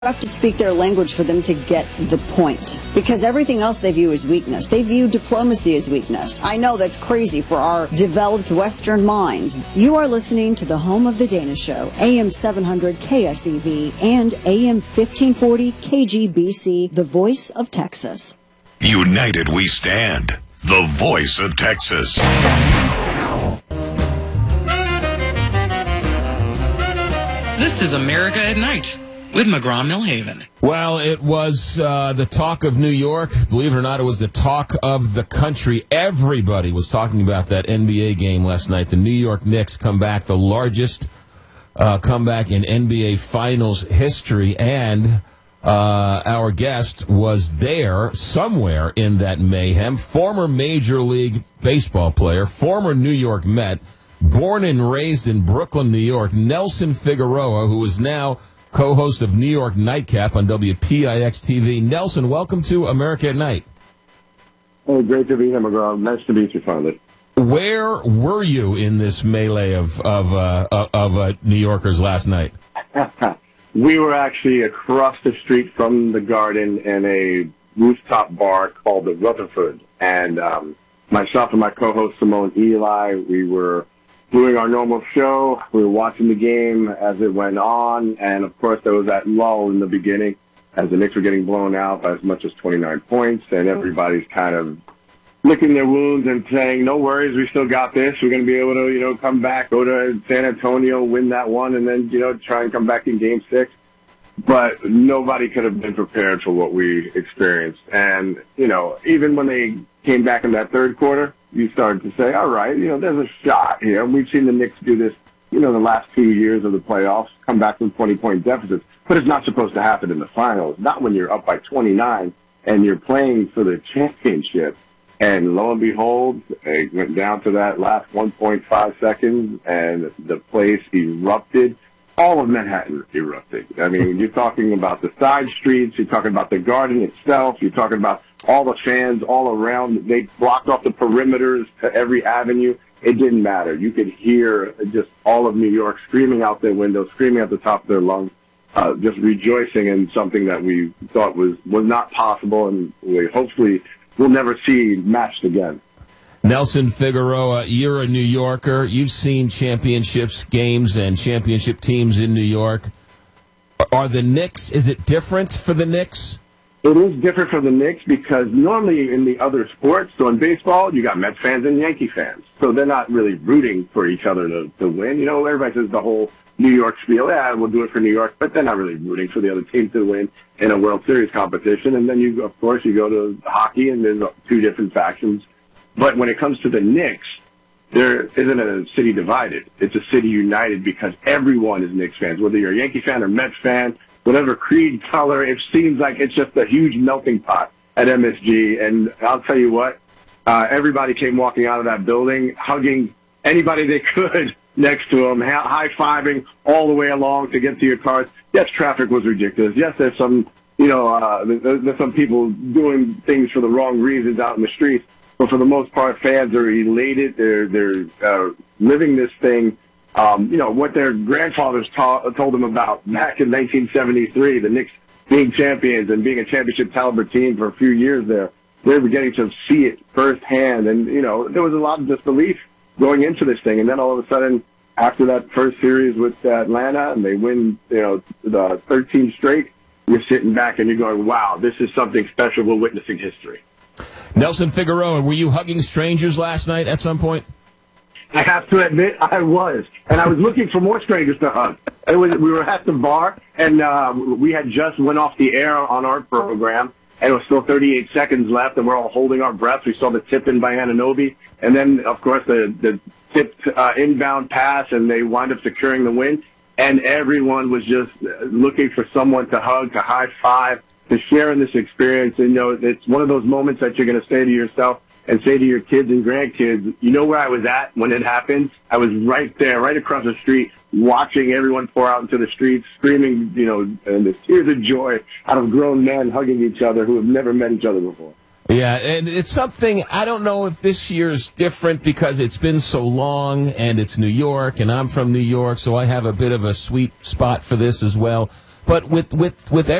have to speak their language for them to get the point, because everything else they view as weakness. They view diplomacy as weakness. I know that's crazy for our developed Western minds. You are listening to the home of the Dana Show, AM 700 KSEV and AM 1540 KGBC, the voice of Texas. United we stand, the voice of Texas. This is America at Night with McGraw-Millhaven. Well, it was the talk of New York. Believe it or not, it was the talk of the country. Everybody was talking about that NBA game last night. The New York Knicks come back, the largest comeback in NBA Finals history, and our guest was there somewhere in that mayhem. Former Major League Baseball player, former New York Met, born and raised in Brooklyn, New York, Nelson Figueroa, who is now co-host of New York Nightcap on WPIX-TV. Nelson, welcome to America at Night. Oh, great to be here, McGraw. Nice to meet you, finally. Where were you in this melee of New Yorkers last night? We were actually across the street from the Garden in a rooftop bar called the Rutherford. And myself and my co-host, Simone Eli, we were doing our normal show. We were watching the game as it went on, and of course there was that lull in the beginning as the Knicks were getting blown out by as much as 29 points, and everybody's kind of licking their wounds and saying, no worries, we still got this. We're going to be able to, come back, go to San Antonio, win that one, and then, try and come back in Game 6. But nobody could have been prepared for what we experienced. And, even when they came back in that third quarter, you started to say, all right, there's a shot here. We've seen the Knicks do this, the last 2 years of the playoffs, come back from 20-point deficits. But it's not supposed to happen in the finals, not when you're up by 29 and you're playing for the championship. And lo and behold, it went down to that last 1.5 seconds, and the place erupted. All of Manhattan erupted. I mean, you're talking about the side streets, you're talking about the Garden itself, you're talking about all the fans all around. They blocked off the perimeters to every avenue. It didn't matter. You could hear just all of New York screaming out their windows, screaming at the top of their lungs, just rejoicing in something that we thought was not possible, and we hopefully will never see matched again. Nelson Figueroa, you're a New Yorker. You've seen championships, games, and championship teams in New York. Are the Knicks, is it different for the Knicks? It is different for the Knicks because normally in the other sports, so in baseball, you got Mets fans and Yankee fans. So they're not really rooting for each other to win. Everybody says the whole New York spiel, we'll do it for New York, but they're not really rooting for the other team to win in a World Series competition. And then of course, you go to hockey and there's two different factions. But when it comes to the Knicks, there isn't a city divided. It's a city united because everyone is Knicks fans, whether you're a Yankee fan or Mets fan, whatever creed, color. It seems like it's just a huge melting pot at MSG. And I'll tell you what, everybody came walking out of that building, hugging anybody they could next to them, high-fiving all the way along to get to your cars. Yes, traffic was ridiculous. Yes, there's some, there's some people doing things for the wrong reasons out in the streets. But for the most part, fans are elated. They're living this thing. What their grandfathers told them about back in 1973, the Knicks being champions and being a championship caliber team for a few years there. They were getting to see it firsthand. And, there was a lot of disbelief going into this thing. And then all of a sudden, after that first series with Atlanta, and they win, the 13 straight, you're sitting back and you're going, wow, this is something special. We're witnessing history. Nelson Figueroa, were you hugging strangers last night at some point? I have to admit, I was. And I was looking for more strangers to hug. We were at the bar, and we had just went off the air on our program, and it was still 38 seconds left, and we're all holding our breaths. We saw the tip in by Anunoby, and then, of course, the tipped inbound pass, and they wind up securing the win. And everyone was just looking for someone to hug, to high-five, to share in this experience. And, it's one of those moments that you're going to say to yourself and say to your kids and grandkids, where I was at when it happened? I was right there, right across the street, watching everyone pour out into the streets, screaming, and the tears of joy out of grown men hugging each other who have never met each other before. Yeah, and it's something, I don't know if this year's different because it's been so long and it's New York and I'm from New York, so I have a bit of a sweet spot for this as well. But with